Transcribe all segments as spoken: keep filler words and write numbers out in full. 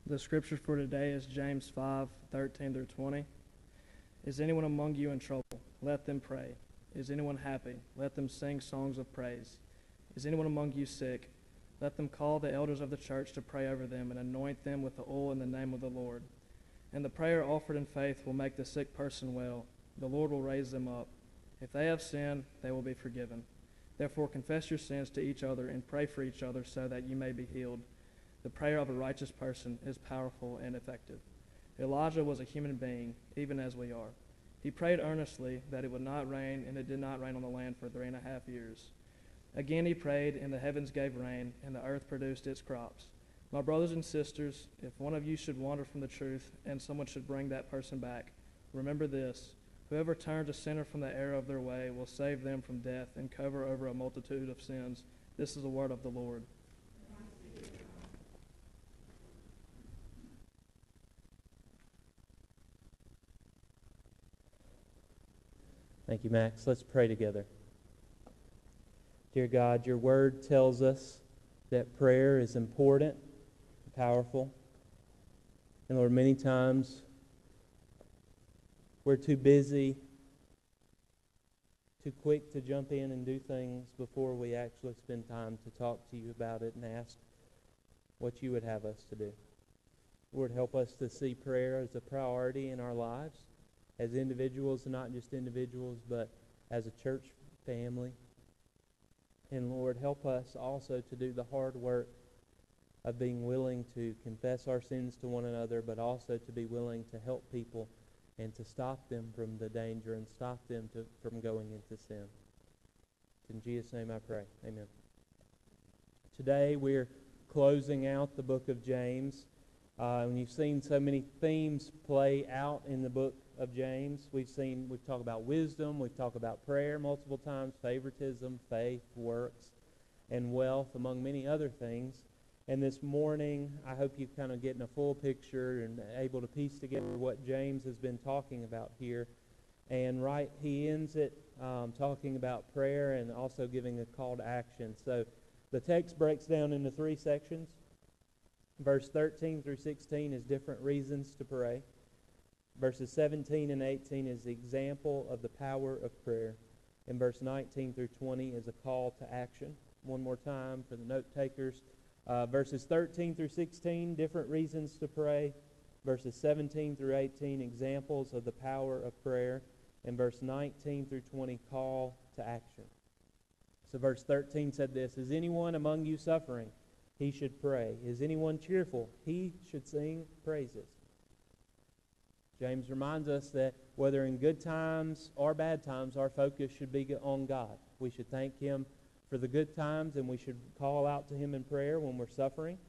The scripture for today is James five thirteen through twenty. Is anyone among you in trouble? Let them pray. Is anyone happy? Let them sing songs of praise. Is anyone among you sick? Let them call the elders of the church to pray over them and anoint them with the oil in the name of the Lord. And the prayer offered in faith will make the sick person well. The Lord will raise them up. If they have sinned, they will be forgiven. Therefore confess your sins to each other and pray for each other so that you may be healed. The prayer of a righteous person is powerful and effective. Elijah was a human being, even as we are. He prayed earnestly that it would not rain, and it did not rain on the land for three and a half years. Again he prayed, and the heavens gave rain, and the earth produced its crops. My brothers and sisters, if one of you should wander from the truth, and someone should bring that person back, remember this: whoever turns a sinner from the error of their way will save them from death and cover over a multitude of sins. This is the word of the Lord. Thank you, Max. Let's pray together. Dear God, your word tells us that prayer is important, powerful. And Lord, many times we're too busy, too quick to jump in and do things before we actually spend time to talk to you about it and ask what you would have us to do. Lord, help us to see prayer as a priority in our lives, as individuals, and not just individuals, but as a church family. And Lord, help us also to do the hard work of being willing to confess our sins to one another, but also to be willing to help people and to stop them from the danger and stop them to, from going into sin. In Jesus' name I pray. Amen. Today we're closing out the book of James. Uh, and you've seen so many themes play out in the book of James. We've seen, we've talked about wisdom, we've talked about prayer multiple times, favoritism, faith, works, and wealth, among many other things. And this morning, I hope you've kind of getting a full picture and able to piece together what James has been talking about here. And right, he ends it um, talking about prayer and also giving a call to action. So the text breaks down into three sections. Verse thirteen through sixteen is different reasons to pray. Verses seventeen and eighteen is the example of the power of prayer. And verse nineteen through twenty is a call to action. One more time for the note takers. Uh, verses thirteen through sixteen, different reasons to pray. Verses seventeen through eighteen, examples of the power of prayer. And verse nineteen through twenty, call to action. So verse thirteen said this: Is anyone among you suffering? He should pray. Is anyone cheerful? He should sing praises. James reminds us that whether in good times or bad times, our focus should be on God. We should thank Him for the good times, and we should call out to Him in prayer when we're suffering.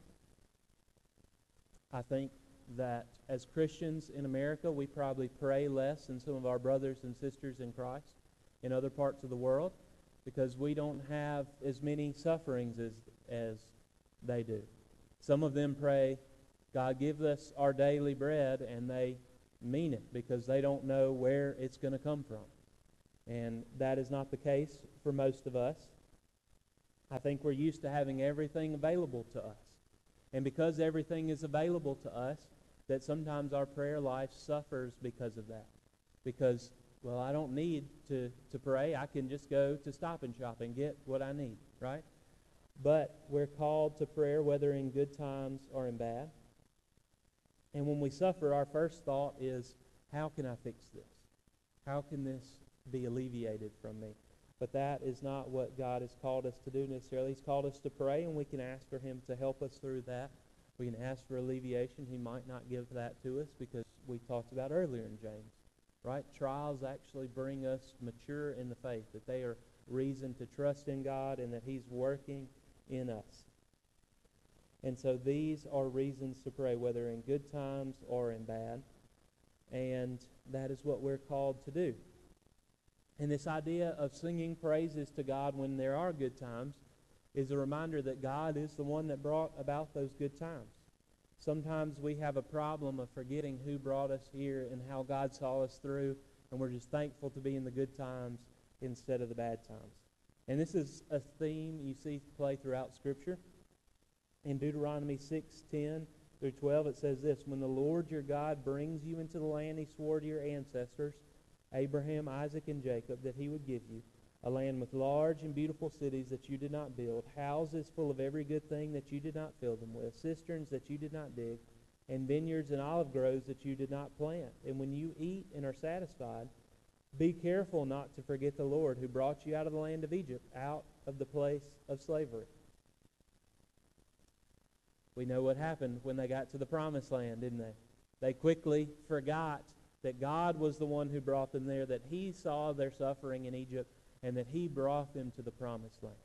I think that as Christians in America, we probably pray less than some of our brothers and sisters in Christ in other parts of the world, because we don't have as many sufferings as, as they do. Some of them pray, God, give us our daily bread, and they mean it because they don't know where it's going to come from. And that is not the case for most of us. I think we're used to having everything available to us. And because everything is available to us, that sometimes our prayer life suffers because of that. Because, well, I don't need to, to pray. I can just go to Stop and Shop and get what I need, right? But we're called to prayer whether in good times or in bad. And when we suffer, our first thought is, how can I fix this? How can this be alleviated from me? But that is not what God has called us to do necessarily. He's called us to pray, and we can ask for Him to help us through that. We can ask for alleviation. He might not give that to us because we talked about earlier in James, right? Trials actually bring us mature in the faith, that they are reason to trust in God and that He's working in us. And so these are reasons to pray, whether in good times or in bad. And that is what we're called to do. And this idea of singing praises to God when there are good times is a reminder that God is the one that brought about those good times. Sometimes we have a problem of forgetting who brought us here and how God saw us through, and we're just thankful to be in the good times instead of the bad times. And this is a theme you see play throughout Scripture. In Deuteronomy six ten, through twelve, it says this, when the Lord your God brings you into the land he swore to your ancestors, Abraham, Isaac, and Jacob, that he would give you, a land with large and beautiful cities that you did not build, houses full of every good thing that you did not fill them with, cisterns that you did not dig, and vineyards and olive groves that you did not plant. And when you eat and are satisfied, be careful not to forget the Lord who brought you out of the land of Egypt, out of the place of slavery. We know what happened when they got to the promised land, didn't they? They quickly forgot that God was the one who brought them there, that he saw their suffering in Egypt, and that he brought them to the promised land.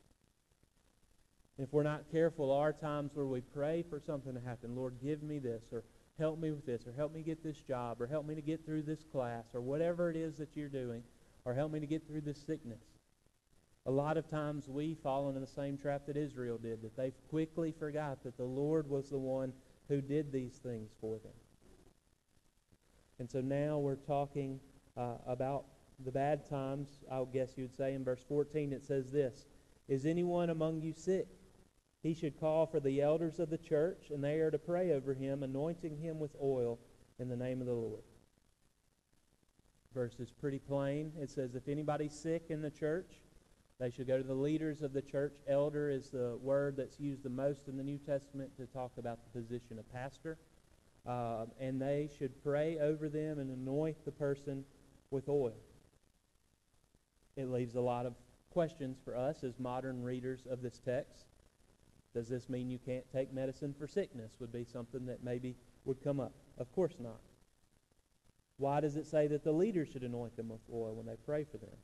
If we're not careful, there are times where we pray for something to happen. Lord, give me this, or help me with this, or help me get this job, or help me to get through this class, or whatever it is that you're doing, or help me to get through this sickness. A lot of times we fall into the same trap that Israel did, that they quickly forgot that the Lord was the one who did these things for them. And so now we're talking uh, about the bad times. I guess you'd say in verse fourteen it says this, is anyone among you sick? He should call for the elders of the church, and they are to pray over him, anointing him with oil in the name of the Lord. Verse is pretty plain. It says if anybody's sick in the church, they should go to the leaders of the church. Elder is the word that's used the most in the New Testament to talk about the position of pastor. Uh, and they should pray over them and anoint the person with oil. It leaves a lot of questions for us as modern readers of this text. Does this mean you can't take medicine for sickness? Would be something that maybe would come up. Of course not. Why does it say that the leaders should anoint them with oil when they pray for them?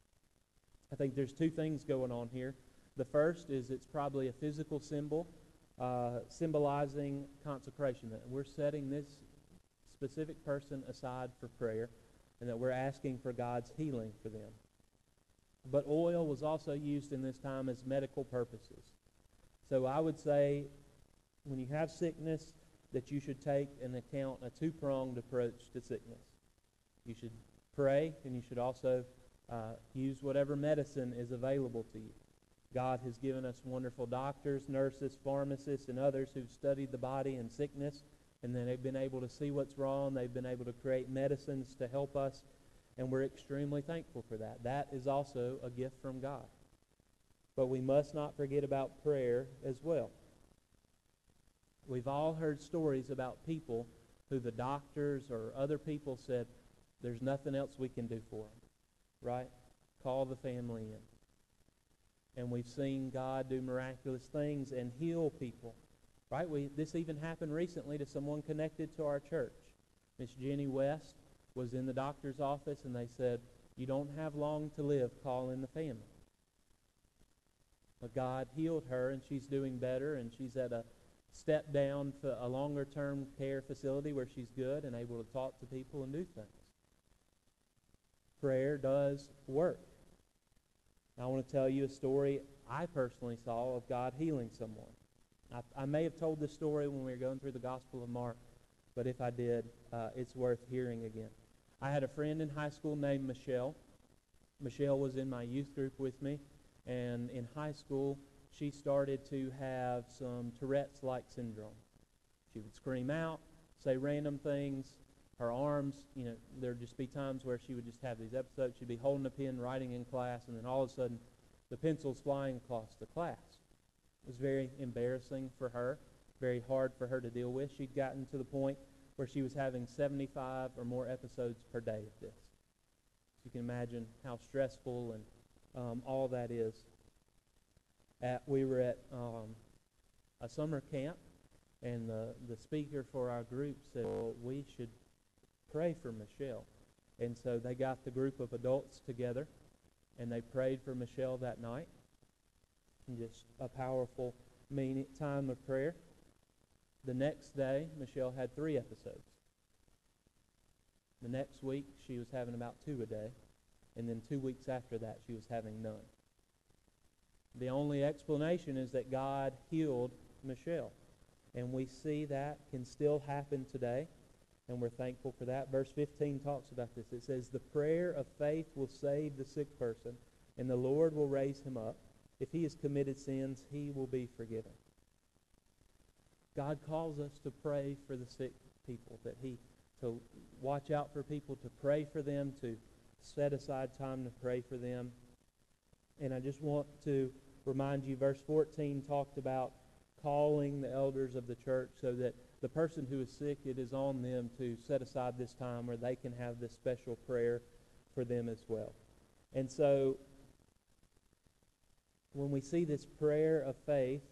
I think there's two things going on here. The first is it's probably a physical symbol uh, symbolizing consecration, that we're setting this specific person aside for prayer and that we're asking for God's healing for them. But oil was also used in this time as medical purposes. So I would say when you have sickness that you should take into account a two-pronged approach to sickness. You should pray, and you should also uh, use whatever medicine is available to you. God has given us wonderful doctors, nurses, pharmacists, and others who've studied the body and sickness, and then they've been able to see what's wrong. They've been able to create medicines to help us, and we're extremely thankful for that. That is also a gift from God. But we must not forget about prayer as well. We've all heard stories about people who the doctors or other people said, there's nothing else we can do for them, right? Call the family in. And we've seen God do miraculous things and heal people, right? We, this even happened recently to someone connected to our church. Miss Jenny West was in the doctor's office, and they said, you don't have long to live, call in the family. But God healed her, and she's doing better, and she's at a step down to a longer-term care facility where she's good and able to talk to people and do things. Prayer does work. I want to tell you a story I personally saw of God healing someone. I, I may have told this story when we were going through the Gospel of Mark, but if I did, uh, it's worth hearing again. I had a friend in high school named Michelle. Michelle was in my youth group with me, and in high school, she started to have some Tourette's-like syndrome. She would scream out, say random things. Her arms, you know, there'd just be times where she would just have these episodes. She'd be holding a pen, writing in class, and then all of a sudden, the pencil's flying across the class. It was very embarrassing for her, very hard for her to deal with. She'd gotten to the point where she was having seventy-five or more episodes per day of this. So you can imagine how stressful and um, all that is. At, we were at um, a summer camp, and the, the speaker for our group said, well, we should pray for Michelle. And so they got the group of adults together, and they prayed for Michelle that night. And just a powerful meaning, time of prayer. The next day, Michelle had three episodes. The next week, she was having about two a day. And then two weeks after that, she was having none. The only explanation is that God healed Michelle. And we see that can still happen today, and we're thankful for that. Verse fifteen talks about this. It says, the prayer of faith will save the sick person, and the Lord will raise him up. If he has committed sins, he will be forgiven. God calls us to pray for the sick people, that he, to watch out for people, to pray for them, to set aside time to pray for them. And I just want to remind you, verse fourteen talked about calling the elders of the church so that the person who is sick, it is on them to set aside this time where they can have this special prayer for them as well. And so when we see this prayer of faith,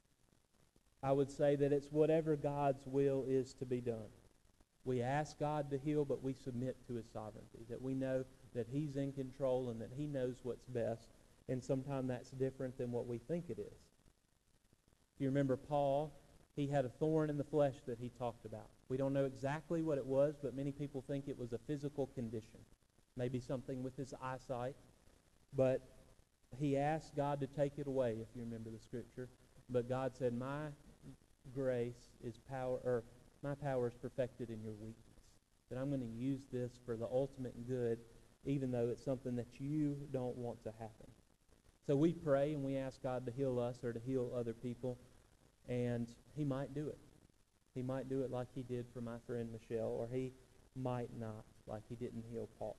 I would say that it's whatever God's will is to be done. We ask God to heal, but we submit to his sovereignty, that we know that he's in control and that he knows what's best, and sometimes that's different than what we think it is. If you remember Paul, he had a thorn in the flesh that he talked about. We don't know exactly what it was, but many people think it was a physical condition, maybe something with his eyesight, but he asked God to take it away, if you remember the scripture. But God said, my grace is power, or my power is perfected in your weakness. That I'm going to use this for the ultimate good, even though it's something that you don't want to happen. So we pray and we ask God to heal us or to heal other people, and he might do it. He might do it like he did for my friend Michelle, or he might not, like he didn't heal Paul.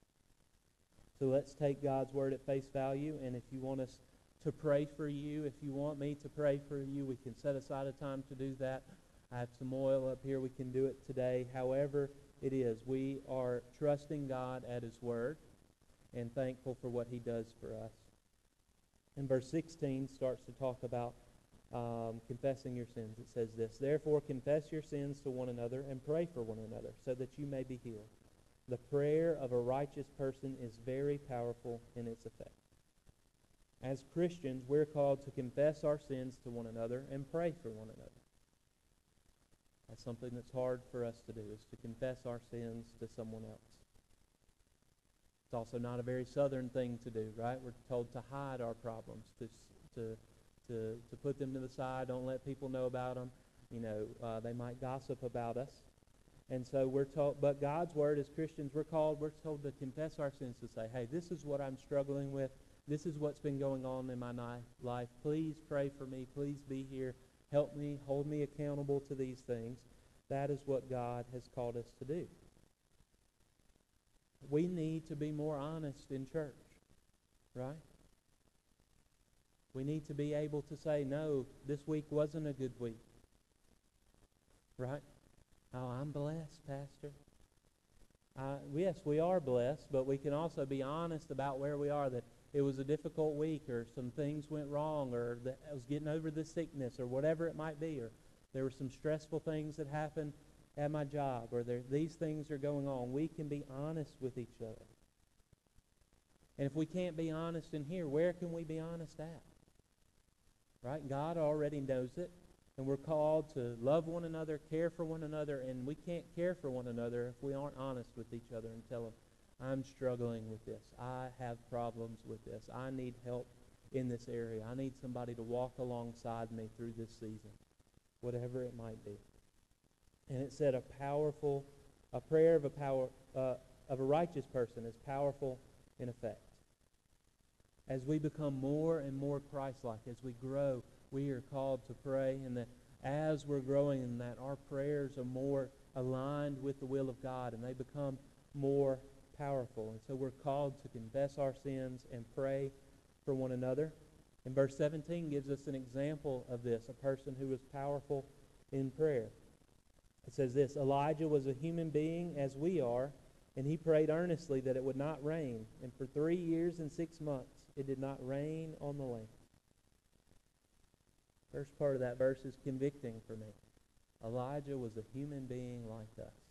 So let's take God's word at face value, and if you want us to pray for you, if you want me to pray for you, we can set aside a time to do that. I have some oil up here. We can do it today. However it is, we are trusting God at his word and thankful for what he does for us. And verse sixteen starts to talk about um, confessing your sins. It says this, therefore confess your sins to one another and pray for one another so that you may be healed. The prayer of a righteous person is very powerful in its effect. As Christians, we're called to confess our sins to one another and pray for one another. That's something that's hard for us to do, is to confess our sins to someone else. It's also not a very southern thing to do, right? We're told to hide our problems, to to to, to put them to the side, don't let people know about them. You know, uh, they might gossip about us. And so we're told, but God's word as Christians, we're called, we're told to confess our sins, to say, hey, this is what I'm struggling with. This is what's been going on in my life. Please pray for me. Please be here. Help me. Hold me accountable to these things. That is what God has called us to do. We need to be more honest in church, right? We need to be able to say, no, this week wasn't a good week, right? Oh, I'm blessed, Pastor. Uh, yes, we are blessed, but we can also be honest about where we are, that it was a difficult week, or some things went wrong, or that I was getting over the sickness, or whatever it might be, or there were some stressful things that happened at my job, or there, these things are going on. We can be honest with each other. And if we can't be honest in here, where can we be honest at? Right? God already knows it. And we're called to love one another, care for one another, and we can't care for one another if we aren't honest with each other and tell them, I'm struggling with this. I have problems with this. I need help in this area. I need somebody to walk alongside me through this season, whatever it might be. And it said a powerful, a prayer of a power uh, of a righteous person is powerful in effect. As we become more and more Christ-like, as we grow, we are called to pray, and that as we're growing in that, our prayers are more aligned with the will of God, and they become more powerful. And so we're called to confess our sins and pray for one another. And verse seventeen gives us an example of this, a person who was powerful in prayer. It says this, Elijah was a human being as we are, and he prayed earnestly that it would not rain. And for three years and six months it did not rain on the land. First part of that verse is convicting for me. Elijah was a human being like us.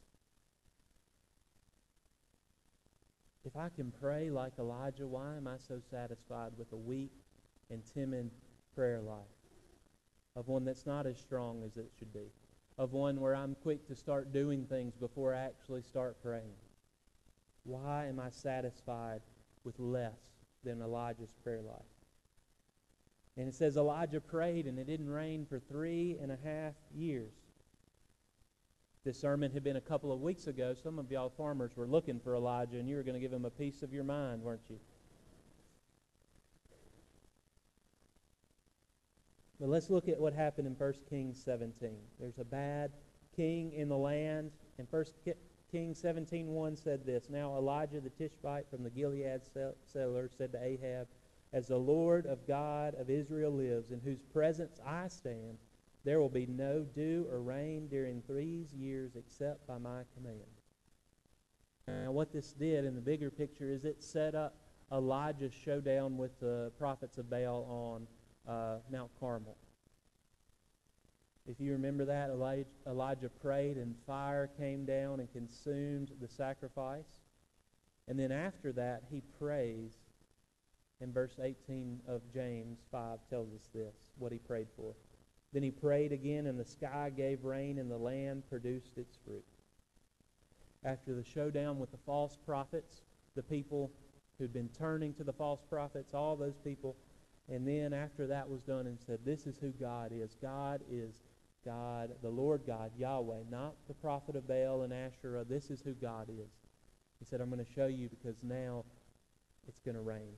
If I can pray like Elijah, why am I so satisfied with a weak and timid prayer life? Of one that's not as strong as it should be. Of one where I'm quick to start doing things before I actually start praying. Why am I satisfied with less than Elijah's prayer life? And it says Elijah prayed and it didn't rain for three and a half years. This sermon had been a couple of weeks ago. Some of y'all farmers were looking for Elijah, and you were going to give him a piece of your mind, weren't you? But let's look at what happened in First Kings seventeen. There's a bad king in the land, and First Kings seventeen one said this, "Now Elijah the Tishbite from the Gilead settler said to Ahab, As the Lord of God of Israel lives, in whose presence I stand, there will be no dew or rain during three years except by my command." Now what this did in the bigger picture is it set up Elijah's showdown with the prophets of Baal on uh, Mount Carmel. If you remember that, Elijah, Elijah prayed and fire came down and consumed the sacrifice. And then after that, he prays. And verse eighteen of James five tells us this, what he prayed for. "Then he prayed again, and the sky gave rain, and the land produced its fruit." After the showdown with the false prophets, the people who'd been turning to the false prophets, all those people, and then after that was done and said, this is who God is. God is God, the Lord God, Yahweh, not the prophet of Baal and Asherah. This is who God is. He said, I'm going to show you because now it's going to rain.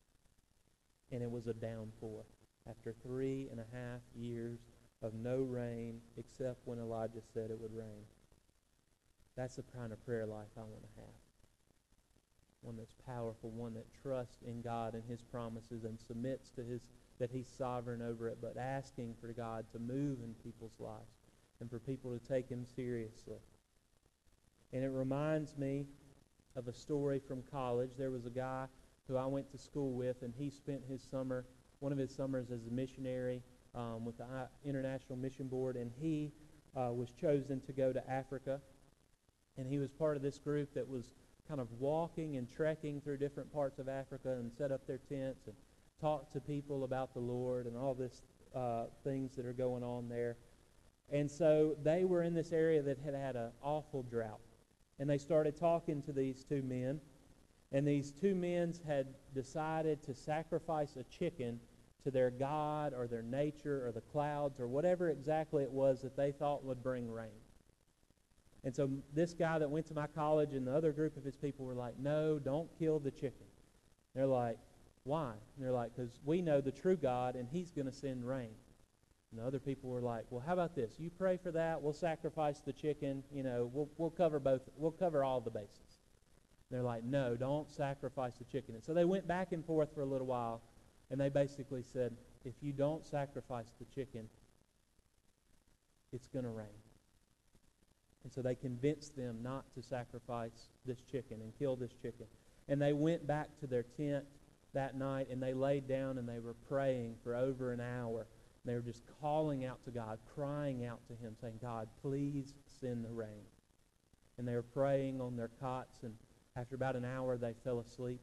And it was a downpour. After three and a half years of no rain, except when Elijah said it would rain. That's the kind of prayer life I want to have. One that's powerful, one that trusts in God and His promises and submits to His, that He's sovereign over it, but asking for God to move in people's lives and for people to take Him seriously. And it reminds me of a story from college. There was a guy who I went to school with, and he spent his summer, one of his summers as a missionary um, with the International Mission Board, and he uh, was chosen to go to Africa. And he was part of this group that was kind of walking and trekking through different parts of Africa and set up their tents and talk to people about the Lord and all this uh, things that are going on there. And so they were in this area that had had an awful drought. And they started talking to these two men. And these two men had decided to sacrifice a chicken to their God or their nature or the clouds or whatever exactly it was that they thought would bring rain. And so this guy that went to my college and the other group of his people were like, no, don't kill the chicken. They're like, why? And they're like, because we know the true God and He's going to send rain. And the other people were like, well, how about this? You pray for that. We'll sacrifice the chicken. You know, we'll, we'll cover both. We'll cover all the bases. And they're like, no, don't sacrifice the chicken. And so they went back and forth for a little while, and they basically said, if you don't sacrifice the chicken, it's going to rain. And so they convinced them not to sacrifice this chicken and kill this chicken. And they went back to their tent that night, and they laid down, and they were praying for over an hour. And they were just calling out to God, crying out to Him, saying, God, please send the rain. And they were praying on their cots, and after about an hour, they fell asleep.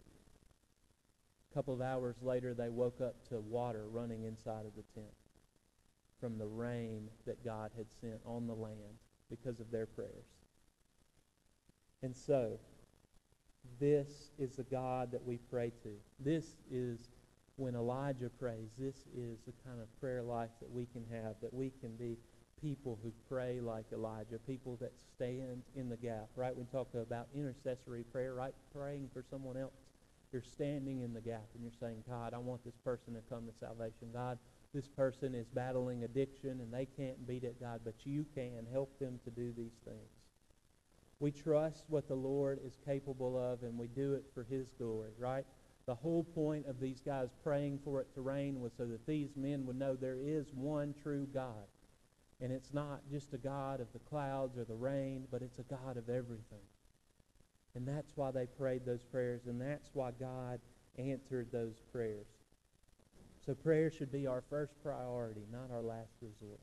A couple of hours later, they woke up to water running inside of the tent from the rain that God had sent on the land because of their prayers. And so, this is the God that we pray to. This is when Elijah prays. This is the kind of prayer life that we can have, that we can be people who pray like Elijah, people that stand in the gap, right? We talk about intercessory prayer, right? Praying for someone else. You're standing in the gap and you're saying, God, I want this person to come to salvation. God, this person is battling addiction and they can't beat it, God, but you can help them to do these things. We trust what the Lord is capable of, and we do it for His glory, right? The whole point of these guys praying for it to rain was so that these men would know there is one true God. And it's not just a God of the clouds or the rain, but it's a God of everything. And that's why they prayed those prayers, and that's why God answered those prayers. So prayer should be our first priority, not our last resort.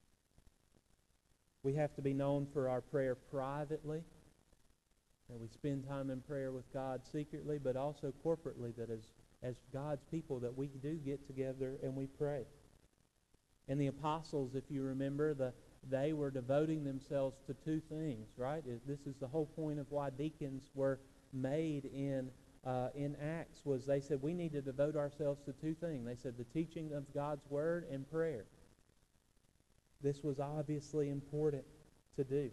We have to be known for our prayer privately, and we spend time in prayer with God secretly, but also corporately, that as, as God's people, that we do get together and we pray. And the apostles, if you remember, the, they were devoting themselves to two things, right? This is the whole point of why deacons were made in uh, in Acts, was they said we need to devote ourselves to two things. They said the teaching of God's Word and prayer. This was obviously important to do.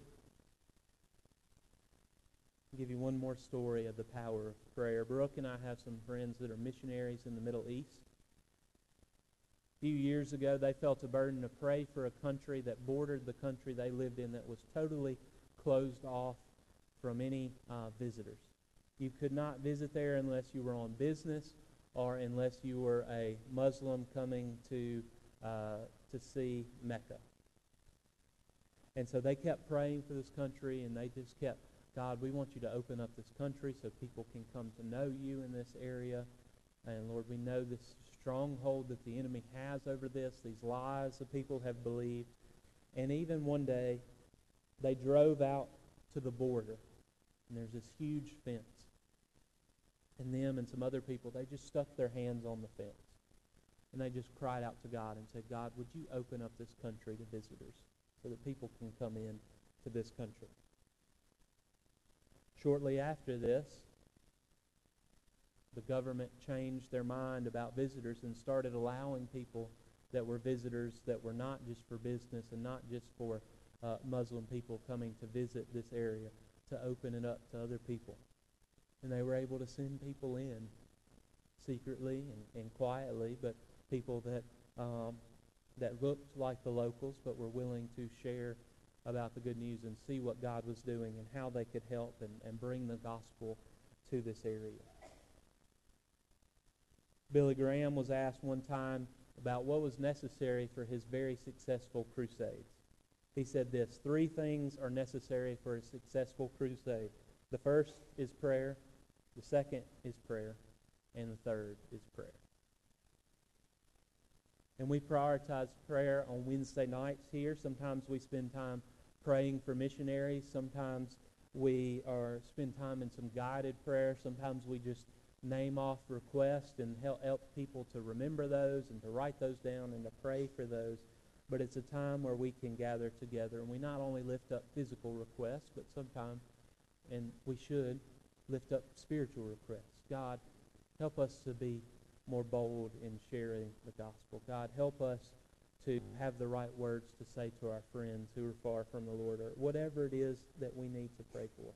I'll give you one more story of the power of prayer. Brooke and I have some friends that are missionaries in the Middle East. few years ago, they felt a burden to pray for a country that bordered the country they lived in that was totally closed off from any uh, visitors. You could not visit there unless you were on business or unless you were a Muslim coming to uh, to see Mecca. And so they kept praying for this country, and they just kept, God, we want you to open up this country so people can come to know you in this area. And Lord, we know this stronghold that the enemy has over this, these lies that people have believed. And even one day, they drove out to the border, and there's this huge fence. And them and some other people, they just stuck their hands on the fence. And they just cried out to God and said, God, would you open up this country to visitors so that people can come in to this country? Shortly after this, the government changed their mind about visitors and started allowing people that were visitors that were not just for business and not just for uh, Muslim people coming to visit this area, to open it up to other people. And they were able to send people in secretly and, and quietly, but people that um, that looked like the locals but were willing to share about the good news and see what God was doing and how they could help and, and bring the gospel to this area. Billy Graham was asked one time about what was necessary for his very successful crusades. He said this: three things are necessary for a successful crusade. The first is prayer, the second is prayer, and the third is prayer. And we prioritize prayer on Wednesday nights here. Sometimes we spend time praying for missionaries. Sometimes we are spend time in some guided prayer. Sometimes we just name off requests and help, help people to remember those and to write those down and to pray for those. But it's a time where we can gather together, and we not only lift up physical requests, but sometimes, and we should, lift up spiritual requests. God, help us to be more bold in sharing the gospel. God, help us to have the right words to say to our friends who are far from the Lord, or whatever it is that we need to pray for.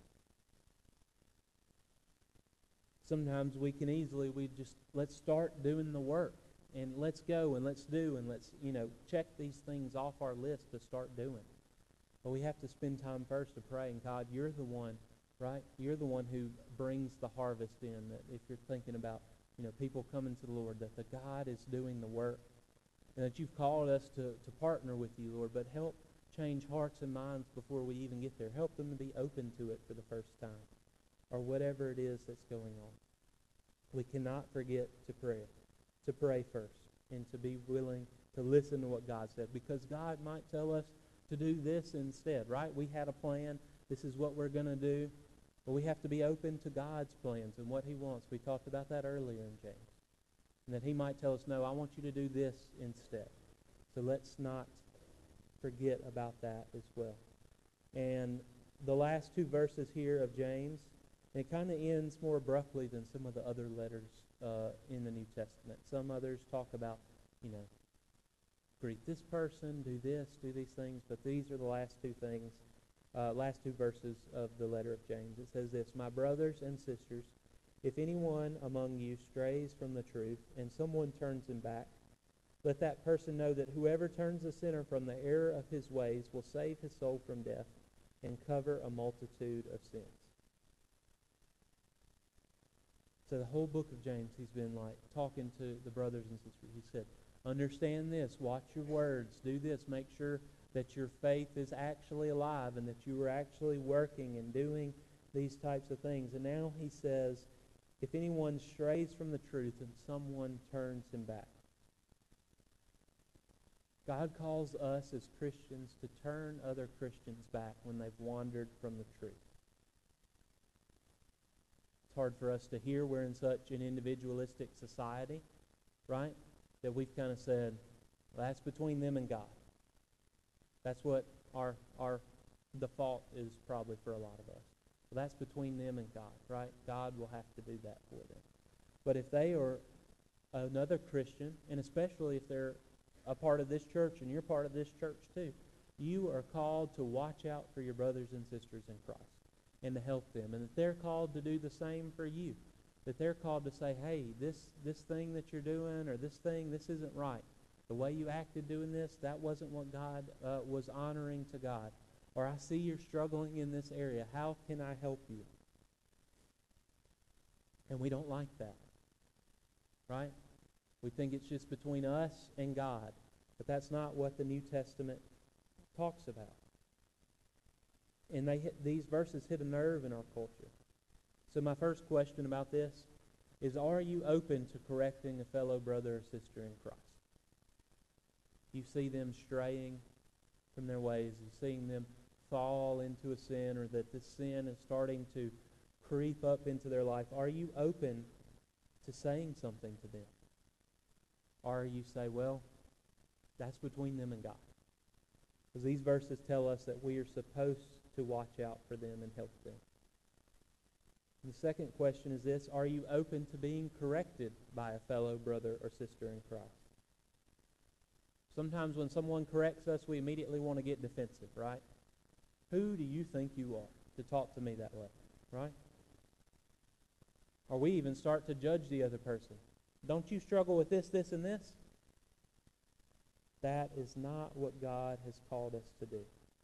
Sometimes we can easily, we just, let's start doing the work, and let's go, and let's do, and let's, you know, check these things off our list to start doing. But we have to spend time first to pray, and God, you're the one, right? You're the one who brings the harvest in, that if you're thinking about, you know, people coming to the Lord, that the God is doing the work, and that you've called us to, to partner with you, Lord, but help change hearts and minds before we even get there. Help them to be open to it for the first time, or whatever it is that's going on. We cannot forget to pray, to pray first, and to be willing to listen to what God said, because God might tell us to do this instead, right? We had a plan. This is what we're going to do. But we have to be open to God's plans and what he wants. We talked about that earlier in James. And that he might tell us, no, I want you to do this instead. So let's not forget about that as well. And the last two verses here of James, it kind of ends more abruptly than some of the other letters uh, in the New Testament. Some others talk about, you know, greet this person, do this, do these things. But these are the last two things. Uh, last two verses of the letter of James. It says this: My brothers and sisters, if anyone among you strays from the truth and someone turns him back, let that person know that whoever turns a sinner from the error of his ways will save his soul from death and cover a multitude of sins. So the whole book of James, he's been like talking to the brothers and sisters. He said, understand this, watch your words, do this, make sure that your faith is actually alive and that you are actually working and doing these types of things. And now he says, if anyone strays from the truth and someone turns him back. God calls us as Christians to turn other Christians back when they've wandered from the truth. It's hard for us to hear. We're in such an individualistic society, right? That we've kind of said, well, that's between them and God. That's what our our default is probably for a lot of us. Well, that's between them and God, right? God will have to do that for them. But if they are another Christian, and especially if they're a part of this church and you're part of this church too, you are called to watch out for your brothers and sisters in Christ and to help them. And that they're called to do the same for you. That they're called to say, hey, this, this thing that you're doing or this thing, this isn't right. The way you acted doing this, that wasn't what God uh, was honoring to God. Or I see you're struggling in this area. How can I help you? And we don't like that, right? We think it's just between us and God. But that's not what the New Testament talks about. And they hit, these verses hit a nerve in our culture. So my first question about this is, are you open to correcting a fellow brother or sister in Christ? You see them straying from their ways. You seeing them fall into a sin, or that this sin is starting to creep up into their life. Are you open to saying something to them? Or you say, well, that's between them and God? Because these verses tell us that we are supposed to watch out for them and help them. And the second question is this: are you open to being corrected by a fellow brother or sister in Christ? Sometimes when someone corrects us, we immediately want to get defensive, right? Who do you think you are to talk to me that way, right? Or we even start to judge the other person. Don't you struggle with this, this, and this? That is not what God has called us to do.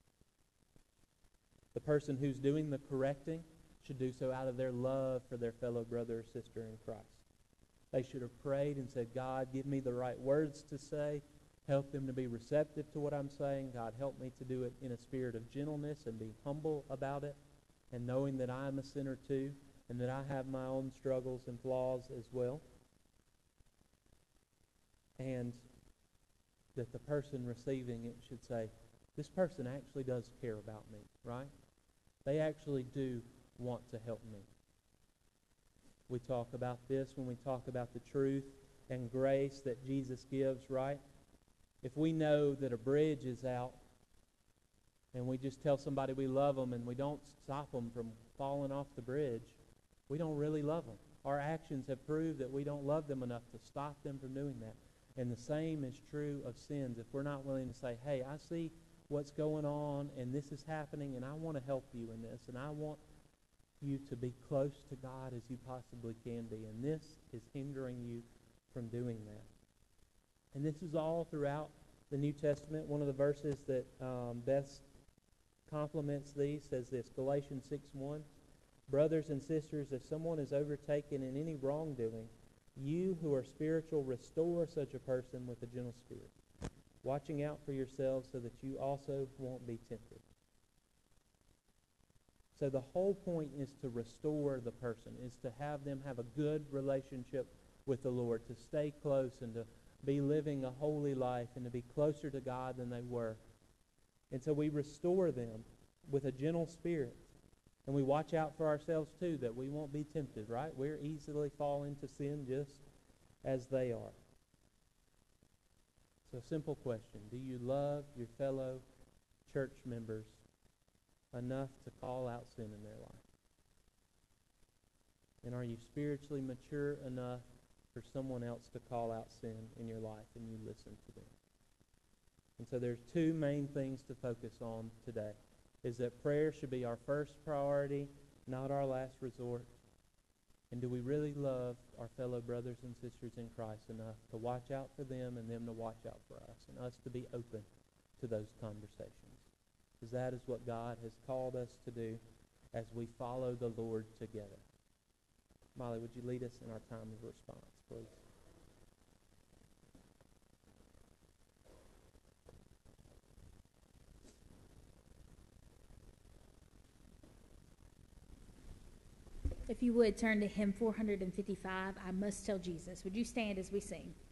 The person who's doing the correcting should do so out of their love for their fellow brother or sister in Christ. They should have prayed and said, God, give me the right words to say. Help them to be receptive to what I'm saying. God, help me to do it in a spirit of gentleness and be humble about it, and knowing that I'm a sinner too, and that I have my own struggles and flaws as well. And that the person receiving it should say, this person actually does care about me, right? They actually do want to help me. We talk about this when we talk about the truth and grace that Jesus gives, right? If we know that a bridge is out and we just tell somebody we love them and we don't stop them from falling off the bridge, we don't really love them. Our actions have proved that we don't love them enough to stop them from doing that. And the same is true of sins. If we're not willing to say, hey, I see what's going on and this is happening and I want to help you in this and I want you to be close to God as you possibly can be, and this is hindering you from doing that. And this is all throughout the New Testament. One of the verses that um, best complements these says this, Galatians six one, brothers and sisters, if someone is overtaken in any wrongdoing, you who are spiritual, restore such a person with a gentle spirit, watching out for yourselves so that you also won't be tempted. So the whole point is to restore the person, is to have them have a good relationship with the Lord, to stay close and to be living a holy life and to be closer to God than they were. And so we restore them with a gentle spirit. And we watch out for ourselves too, that we won't be tempted, right? We're easily fall into sin just as they are. So a simple question: do you love your fellow church members enough to call out sin in their life? And are you spiritually mature enough for someone else to call out sin in your life and you listen to them? And so there's two main things to focus on today, is that prayer should be our first priority, not our last resort. And do we really love our fellow brothers and sisters in Christ enough to watch out for them and them to watch out for us, and us to be open to those conversations? Because that is what God has called us to do as we follow the Lord together. Molly, would you lead us in our time of response, please? If you would turn to hymn four fifty-five, I Must Tell Jesus. Would you stand as we sing?